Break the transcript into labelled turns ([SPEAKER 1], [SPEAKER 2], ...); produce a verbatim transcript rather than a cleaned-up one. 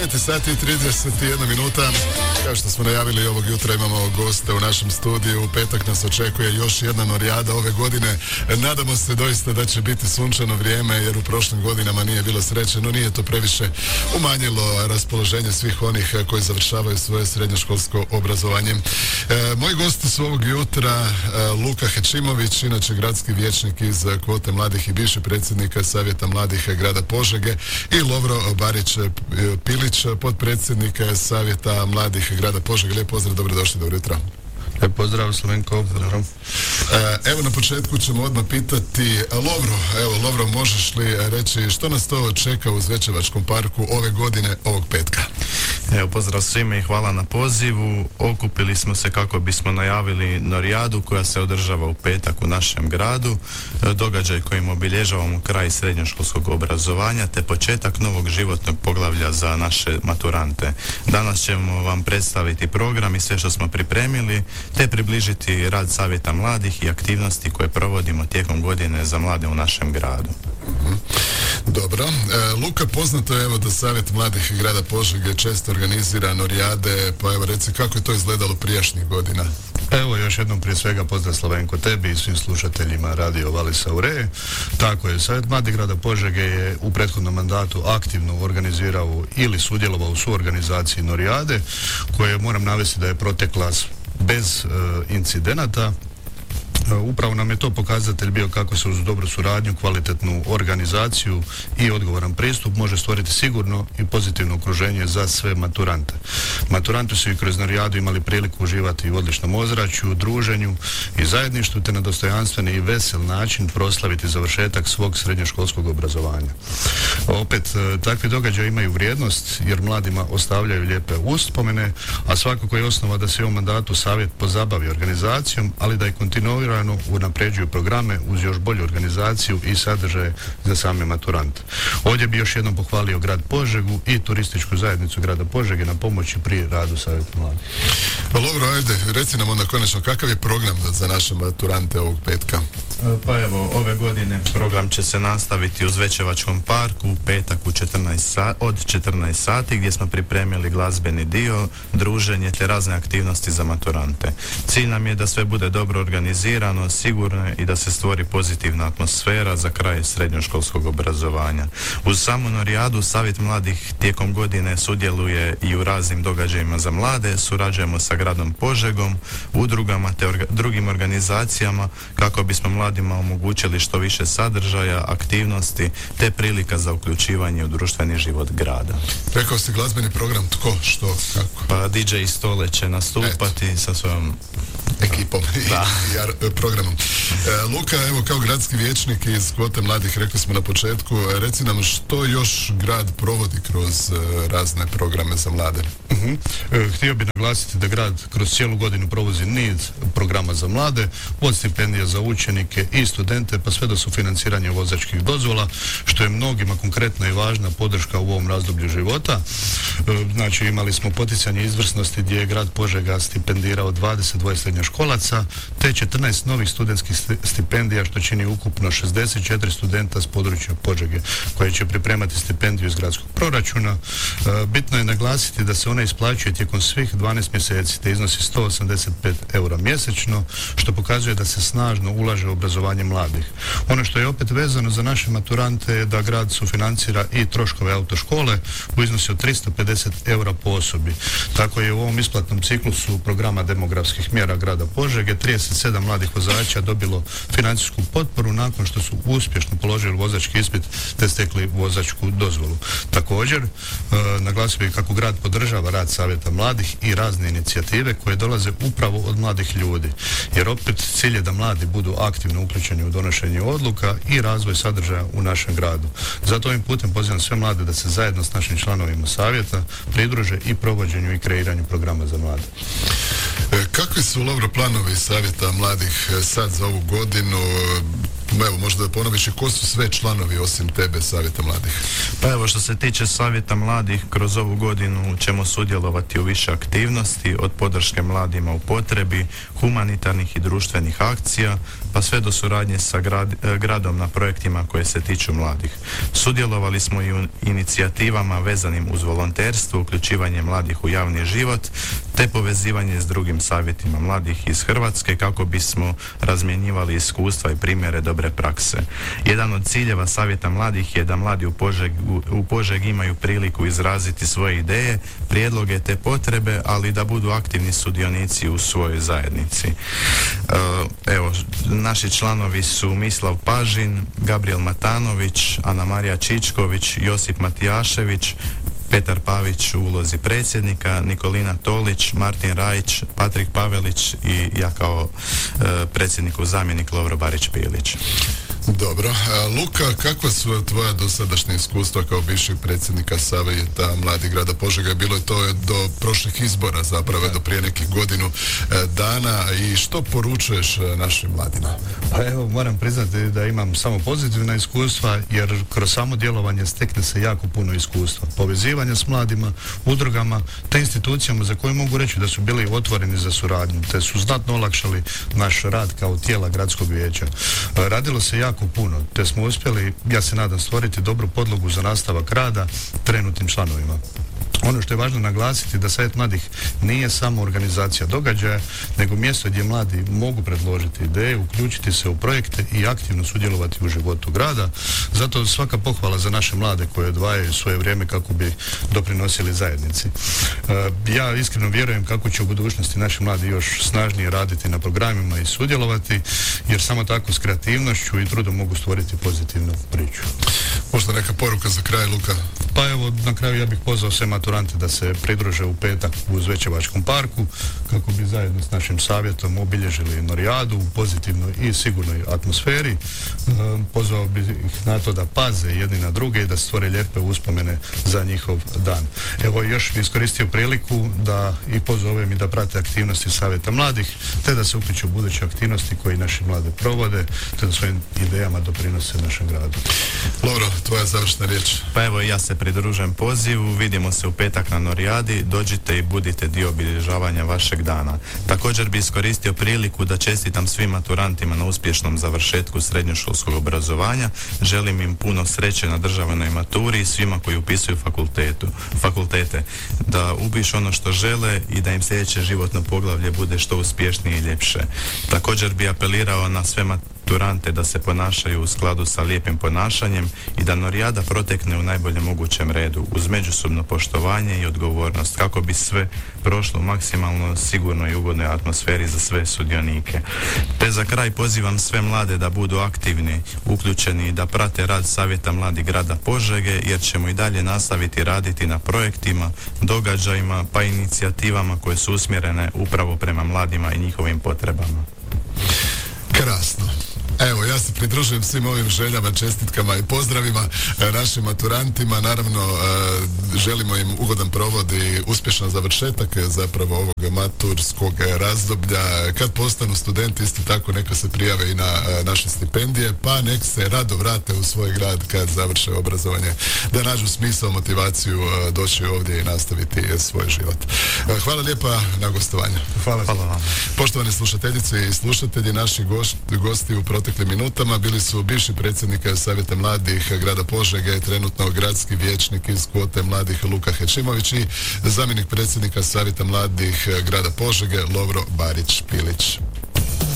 [SPEAKER 1] devet sati i trideset jedna minuta. Kao što smo najavili, ovog jutra imamo goste u našem studiju. U petak nas očekuje još jedna norijada ove godine. Nadamo se doista da će biti sunčano vrijeme, jer u prošlim godinama nije bilo sreće, no nije to previše umanjilo raspoloženje svih onih koji završavaju svoje srednjoškolsko obrazovanje. E, moji gosti su ovog jutra e, Luka Hečimović, inače gradski vijećnik iz kvote mladih i bivši predsjednik Savjeta mladih grada Požege, i Lovro Barić Pilić, potpredsjednik Savjeta mladih grada Požege. Lijep pozdrav, dobrodošli, dobro jutro.
[SPEAKER 2] Lijep pozdrav, Slovenko. Pozdrav.
[SPEAKER 1] Evo, na početku ćemo odmah pitati Lovro, evo Lovro, možeš li reći što nas to čeka u Zvečevačkom parku ove godine, ovog petka?
[SPEAKER 3] Evo, pozdrav svima i hvala na pozivu. Okupili smo se kako bismo najavili norijadu koja se održava u petak u našem gradu, događaj kojim obilježavamo kraj srednjoškolskog obrazovanja te početak novog životnog poglavlja za naše maturante. Danas ćemo vam predstaviti program i sve što smo pripremili, te približiti rad Savjeta mladih i aktivnosti koje provodimo tijekom godine za mlade u našem gradu.
[SPEAKER 1] Mm-hmm. Dobro. E, Luka, poznato je evo da Savjet mladih grada Požege često organizira norijade, pa evo reci kako je to izgledalo prijašnjih godina?
[SPEAKER 2] Evo, još jednom prije svega pozdrav, Slovenko, tebi i svim slušateljima Radio Valisa Ure. Tako je, Savjet mladih grada Požege je u prethodnom mandatu aktivno organizirao ili sudjelovao u suorganizaciji norijade, koje moram navesti da je protekla bez e, incidenata. Upravo nam je to pokazatelj bio kako se uz dobru suradnju, kvalitetnu organizaciju i odgovoran pristup može stvoriti sigurno i pozitivno okruženje za sve maturante. Maturanti su i kroz norijadu imali priliku uživati u odličnom ozračju, druženju i zajedništvu, te na dostojanstveni i vesel način proslaviti završetak svog srednjoškolskog obrazovanja. Opet, takvi događaji imaju vrijednost jer mladima ostavljaju lijepe uspomene, a svakako je osnova da se u ovom mandatu savjet pozabavi organizacijom, ali da je kontinuirano unapređuju programe uz još bolju organizaciju i sadržaje za same maturante. Ovdje bi još jednom pohvalio grad Požegu i turističku zajednicu grada Požege na pomoći pri radu Savjeta mladih.
[SPEAKER 1] Pa Lovro, ajde, reci nam onda konačno kakav je program za naše maturante ovog petka?
[SPEAKER 3] Pa evo, ove godine program će se nastaviti u Zvečevačkom parku u petak u četrnaest sa, od četrnaest sati, gdje smo pripremili glazbeni dio, druženje te razne aktivnosti za maturante. Cilj nam je da sve bude dobro organizirano, sigurno i da se stvori pozitivna atmosfera za kraj srednjoškolskog obrazovanja. Uz samu norijadu Savjet mladih tijekom godine sudjeluje i u raznim događajima za mlade, surađujemo sa gradom Požegom, udrugama te orga, drugim organizacijama kako bismo mladima omogućili što više sadržaja, aktivnosti te prilika za uključivanje u društveni život grada.
[SPEAKER 1] Rekao si glazbeni program, tko, što, kako?
[SPEAKER 3] Pa D J Stole će nastupati Et. sa svojom
[SPEAKER 1] ekipom i, i programom. E, Luka, evo kao gradski vijećnik iz kvote mladih, rekli smo na početku, reci nam što još grad provodi kroz e, razne programe za mlade.
[SPEAKER 2] Uh-huh. E, htio bih naglasiti da grad kroz cijelu godinu provodi niz programa za mlade, od stipendija za učenike i studente, pa sve do sufinanciranja vozačkih dozvola, što je mnogima konkretna i važna podrška u ovom razdoblju života. E, znači, imali smo poticanje izvrsnosti gdje je grad Požega stipendirao dvadeset dvoje srednjoškolaca, te četrnaest novih studentskih stipendija, što čini ukupno šezdeset četiri studenta s područja Požege koje će pripremati stipendiju iz gradskog proračuna. E, bitno je naglasiti da se ona isplaćuje tijekom svih dvanaest mjeseci, te iznosi sto osamdeset pet eura mjesečno, što pokazuje da se snažno ulaže u obrazovanje mladih. Ono što je opet vezano za naše maturante je da grad sufinancira i troškove autoškole u iznosu od tristo pedeset eura po osobi. Tako je u ovom isplatnom ciklusu programa demografskih mjera grada Požege trideset sedam mladih vozača dobilo financijsku potporu nakon što su uspješno položili vozački ispit te stekli vozačku dozvolu. Također, e, naglasio bih kako grad podržava rad Savjeta mladih i razne inicijative koje dolaze upravo od mladih ljudi. Jer opet cilj je da mladi budu aktivno uključeni u donošenje odluka i razvoj sadržaja u našem gradu. Zato ovim putem pozivam sve mlade da se zajedno s našim članovima Savjeta pridruže i provođenju i kreiranju programa za mlade.
[SPEAKER 1] E, kakvi su, Lovro, planovi Savjeta mladih sad za ovu godinu? Evo, možda da ponoviš i ko su sve članovi osim tebe Savjeta mladih?
[SPEAKER 3] Pa evo, što se tiče Savjeta mladih, kroz ovu godinu ćemo sudjelovati u više aktivnosti, od podrške mladima u potrebi, humanitarnih i društvenih akcija, pa sve do suradnje sa grad, gradom na projektima koje se tiču mladih. Sudjelovali smo i u inicijativama vezanim uz volonterstvo, uključivanje mladih u javni život, te povezivanje s drugim savjetima mladih iz Hrvatske kako bismo razmjenjivali iskustva i primjere dobre prakse. Jedan od ciljeva savjeta mladih je da mladi u Požegu, u Požegi imaju priliku izraziti svoje ideje, prijedloge te potrebe, ali da budu aktivni sudionici u svojoj zajednici. E, evo, naši članovi su Mislav Pažin, Gabriel Matanović, Ana Marija Čičković, Josip Matijašević, Petar Pavić u ulozi predsjednika, Nikolina Tolić, Martin Rajić, Patrik Pavelić i ja kao e, predsjedniku zamjenik Lovro Barić-Pilić.
[SPEAKER 1] Dobro. A Luka, kakva su tvoja dosadašnja iskustva kao bivšeg predsjednika Savjeta mladih grada Požege? Bilo je to do prošlih izbora, zapravo do prije nekih godinu dana, i što poručuješ našim mladima?
[SPEAKER 2] Pa evo, moram priznati da imam samo pozitivna iskustva, jer kroz samo djelovanje stekne se jako puno iskustva. Povezivanje s mladima, udrugama, te institucijama za koje mogu reći da su bili otvoreni za suradnju, te su znatno olakšali naš rad kao tijela gradskog vijeća. Radilo se jako puno, te smo uspjeli, ja se nadam, stvoriti dobru podlogu za nastavak rada trenutnim članovima. Ono što je važno naglasiti da Savjet mladih nije samo organizacija događaja, nego mjesto gdje mladi mogu predložiti ideje, uključiti se u projekte i aktivno sudjelovati u životu grada. Zato svaka pohvala za naše mlade koje odvajaju svoje vrijeme kako bi doprinosili zajednici. E, ja iskreno vjerujem kako će u budućnosti naši mladi još snažnije raditi na programima i sudjelovati, jer samo tako s kreativnošću i trudom mogu stvoriti pozitivnu priču.
[SPEAKER 1] Možda neka poruka za kraj, Luka?
[SPEAKER 2] Pa evo, na kraju ja bih pozvao sve maturante da se pridruže u petak u Zvečevačkom parku kako bi zajedno s našim savjetom obilježili Norijadu u pozitivnoj i sigurnoj atmosferi. E, pozvao bih ih na to da paze jedni na druge i da stvore lijepe uspomene za njihov dan. Evo, još bi iskoristio priliku da i pozovem i da prate aktivnosti Savjeta mladih, te da se uključe u buduće aktivnosti koje naši mlade provode, te da svojim idejama doprinose našem gradu.
[SPEAKER 1] Lovro, tvoja završna riječ.
[SPEAKER 3] Pa evo, ja se pridružujem pozivu, vidimo se u petak na Norijadi, dođite i budite dio obilježavanja vašeg dana. Također bi iskoristio priliku da čestitam svim maturantima na uspješnom završetku srednjoškolskog obrazovanja, želim im puno sreće na državnoj maturi i svima koji upisuju fakultetu, fakultete, da upišu ono što žele i da im sljedeće životno poglavlje bude što uspješnije i ljepše. Također bi apelirao na sve maturante da se ponašaju u skladu sa lijepim ponašanjem i da Norijada protekne u najboljem mogućem redu uz međusobno poštovanje i odgovornost kako bi sve prošlo u maksimalno sigurnoj i ugodnoj atmosferi za sve sudionike. Te za kraj pozivam sve mlade da budu aktivni, uključeni i da prate rad Savjeta mladih grada Požege, jer ćemo i dalje nastaviti raditi na projektima, događajima pa inicijativama koje su usmjerene upravo prema mladima i njihovim potrebama.
[SPEAKER 1] Krasno. Evo, ja se pridružujem svim ovim željama, čestitkama i pozdravima e, našim maturantima. Naravno, e, želimo im ugodan provod i uspješan završetak e, zapravo ovog maturskog razdoblja. Kad postanu studenti, isto tako neka se prijave i na e, naše stipendije, pa nek se rado vrate u svoj grad kad završe obrazovanje, da nađu smisao, motivaciju e, doći ovdje i nastaviti e, svoj život. E, hvala lijepa na gostovanju.
[SPEAKER 2] Hvala.
[SPEAKER 3] Hvala vam.
[SPEAKER 1] Poštovani slušateljice i slušatelji, naši gošti, gosti u proteklim minutama bili su bivši predsjednik Savjeta mladih grada Požege, trenutno gradski vijećnik iz kvote mladih Luka Hečimović i zamjenik predsjednika Savjeta mladih grada Požege Lovro Barić-Pilić.